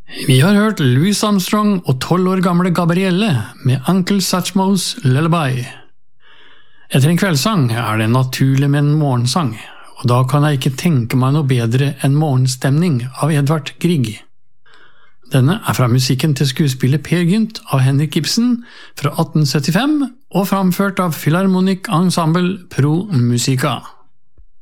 Vi har hørt Louis Armstrong og 12 år gamle Gabrielle med Uncle Satchmo's Lullaby. Etter en kveldssang er det naturlig med en morgensang, og da kan jeg ikke tenke meg noe bedre enn Morgenstemning av Edvard Grieg. Denne er fra musikken til skuespillet Per Gynt av Henrik Ibsen fra 1875 og framført av Philharmonic Ensemble Pro Musica.